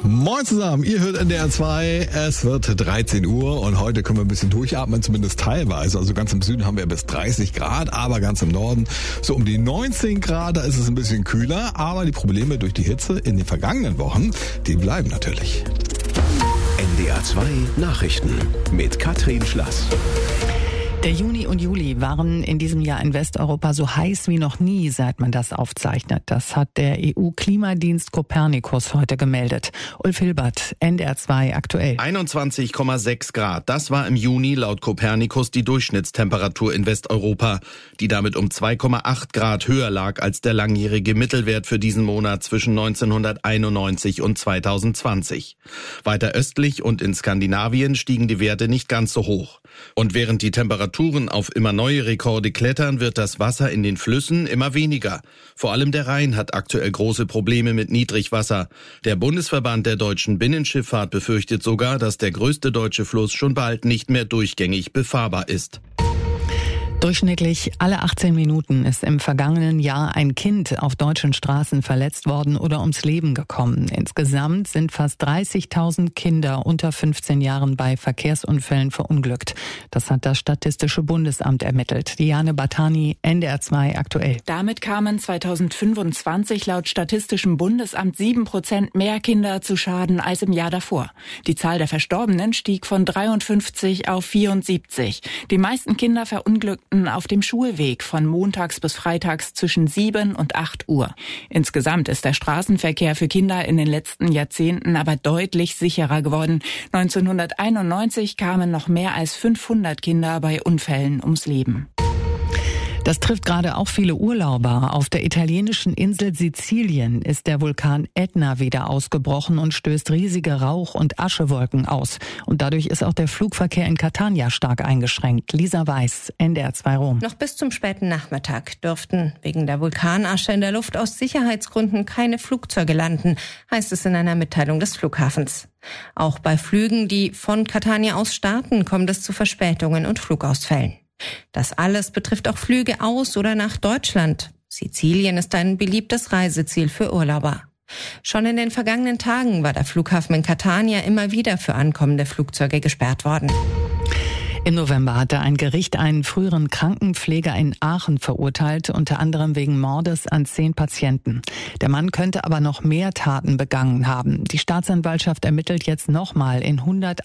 Moin zusammen, ihr hört NDR 2, es wird 13 Uhr und heute können wir ein bisschen durchatmen, zumindest teilweise. Also ganz im Süden haben wir bis 30 Grad, aber ganz im Norden so um die 19 Grad, da ist es ein bisschen kühler. Aber die Probleme durch die Hitze in den vergangenen Wochen, die bleiben natürlich. NDR 2 Nachrichten mit Katrin Schlass. Der Juni und Juli waren in diesem Jahr in Westeuropa so heiß wie noch nie, seit man das aufzeichnet. Das hat der EU-Klimadienst Copernicus heute gemeldet. Ulf Hilbert, NDR 2 aktuell. 21,6 Grad. Das war im Juni laut Copernicus die Durchschnittstemperatur in Westeuropa, die damit um 2,8 Grad höher lag als der langjährige Mittelwert für diesen Monat zwischen 1991 und 2020. Weiter östlich und in Skandinavien stiegen die Werte nicht ganz so hoch. Und während die Temperaturen auf immer neue Rekorde klettern, wird das Wasser in den Flüssen immer weniger. Vor allem der Rhein hat aktuell große Probleme mit Niedrigwasser. Der Bundesverband der deutschen Binnenschifffahrt befürchtet sogar, dass der größte deutsche Fluss schon bald nicht mehr durchgängig befahrbar ist. Durchschnittlich alle 18 Minuten ist im vergangenen Jahr ein Kind auf deutschen Straßen verletzt worden oder ums Leben gekommen. Insgesamt sind fast 30.000 Kinder unter 15 Jahren bei Verkehrsunfällen verunglückt. Das hat das Statistische Bundesamt ermittelt. Diane Batani, NDR 2 aktuell. Damit kamen 2025 laut Statistischem Bundesamt 7% mehr Kinder zu Schaden als im Jahr davor. Die Zahl der Verstorbenen stieg von 53 auf 74. Die meisten Kinder verunglückten auf dem Schulweg von montags bis freitags zwischen 7 und 8 Uhr. Insgesamt ist der Straßenverkehr für Kinder in den letzten Jahrzehnten aber deutlich sicherer geworden. 1991 kamen noch mehr als 500 Kinder bei Unfällen ums Leben. Das trifft gerade auch viele Urlauber. Auf der italienischen Insel Sizilien ist der Vulkan Ätna wieder ausgebrochen und stößt riesige Rauch- und Aschewolken aus. Und dadurch ist auch der Flugverkehr in Catania stark eingeschränkt. Lisa Weiß, NDR 2 Rom. Noch bis zum späten Nachmittag dürften wegen der Vulkanasche in der Luft aus Sicherheitsgründen keine Flugzeuge landen, heißt es in einer Mitteilung des Flughafens. Auch bei Flügen, die von Catania aus starten, kommt es zu Verspätungen und Flugausfällen. Das alles betrifft auch Flüge aus oder nach Deutschland. Sizilien ist ein beliebtes Reiseziel für Urlauber. Schon in den vergangenen Tagen war der Flughafen in Catania immer wieder für ankommende Flugzeuge gesperrt worden. Im November hatte ein Gericht einen früheren Krankenpfleger in Aachen verurteilt, unter anderem wegen Mordes an 10 Patienten. Der Mann könnte aber noch mehr Taten begangen haben. Die Staatsanwaltschaft ermittelt jetzt nochmal in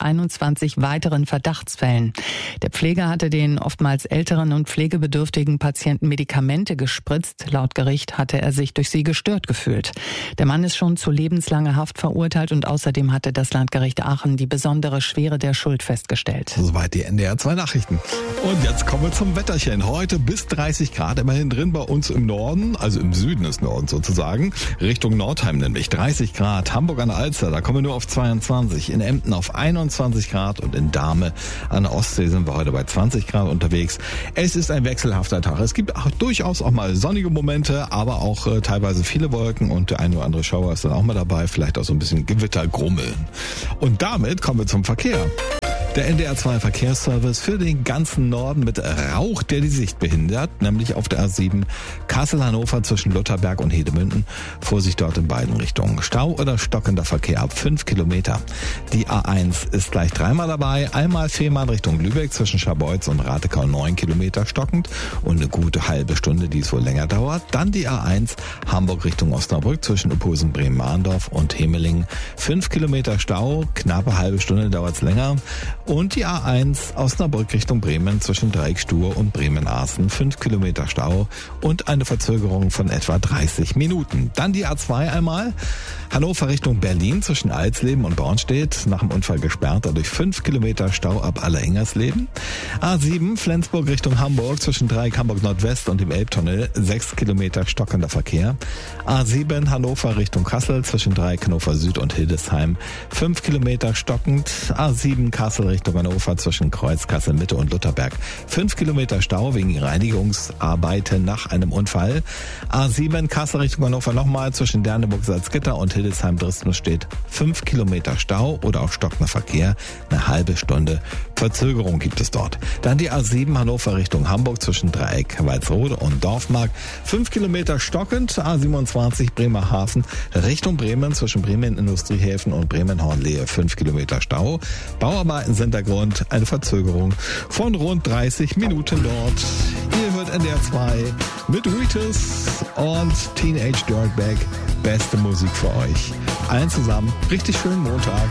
121 weiteren Verdachtsfällen. Der Pfleger hatte den oftmals älteren und pflegebedürftigen Patienten Medikamente gespritzt. Laut Gericht hatte er sich durch sie gestört gefühlt. Der Mann ist schon zu lebenslanger Haft verurteilt und außerdem hatte das Landgericht Aachen die besondere Schwere der Schuld festgestellt. Soweit die NDR 2 Nachrichten. Und jetzt kommen wir zum Wetterchen. Heute bis 30 Grad, immerhin drin bei uns im Norden, also im Süden des Nordens sozusagen, Richtung Nordheim nämlich 30 Grad. Hamburg an der Alster, da kommen wir nur auf 22, in Emden auf 21 Grad und in Dahme an der Ostsee sind wir heute bei 20 Grad unterwegs. Es ist ein wechselhafter Tag. Es gibt auch durchaus auch mal sonnige Momente, aber auch teilweise viele Wolken und der ein oder andere Schauer ist dann auch mal dabei, vielleicht auch so ein bisschen Gewittergrummeln. Und damit kommen wir zum Verkehr. Der NDR 2 Verkehrsservice für den ganzen Norden mit Rauch, der die Sicht behindert, nämlich auf der A7 Kassel-Hannover zwischen Lutherberg und Hedemünden. Vorsicht dort in beiden Richtungen. Stau oder stockender Verkehr ab 5 Kilometer. Die A1 ist gleich dreimal dabei. Einmal Fehmarn Richtung Lübeck zwischen Scharbeutz und Ratekau 9 Kilometer stockend und eine gute halbe Stunde, die es wohl länger dauert. Dann die A1 Hamburg Richtung Osnabrück zwischen Uphusen, Bremen-Mahndorf und Hemelingen. 5 Kilometer Stau, knappe halbe Stunde dauert es länger. Und die A1 Osnabrück Richtung Bremen zwischen Dreieckstuhr und Bremen-Aßen. 5 Kilometer Stau und eine Verzögerung von etwa 30 Minuten. Dann die A2 einmal. Hannover Richtung Berlin zwischen Alsleben und Bornstedt. Nach dem Unfall gesperrt, dadurch 5 Kilometer Stau ab Allerengersleben. A7 Flensburg Richtung Hamburg zwischen Dreieck Hamburg Nordwest und dem Elbtunnel. 6 Kilometer stockender Verkehr. A7 Hannover Richtung Kassel zwischen Dreieck Hannover Süd und Hildesheim. 5 Kilometer stockend. A7 Kassel Richtung Hannover zwischen Kreuz, Kassel Mitte und Lutherberg. 5 Kilometer Stau wegen Reinigungsarbeiten nach einem Unfall. A7 Kassel Richtung Hannover nochmal zwischen Derneburg, Salzgitter und Hildesheim-Dresden steht 5 Kilometer Stau oder auch stockender Verkehr. Eine halbe Stunde Verzögerung gibt es dort. Dann die A7 Hannover Richtung Hamburg zwischen Dreieck, Walsrode und Dorfmark. 5 Kilometer stockend. A27 Bremerhaven Richtung Bremen zwischen Bremen Industriehäfen und Bremen-Hornlehe. 5 Kilometer Stau. Bauarbeiten sind der Grund. Eine Verzögerung von rund 30 Minuten dort. Ihr hört NDR 2 mit Wheatus und Teenage Dirtbag. Beste Musik für euch. Allen zusammen richtig schönen Montag.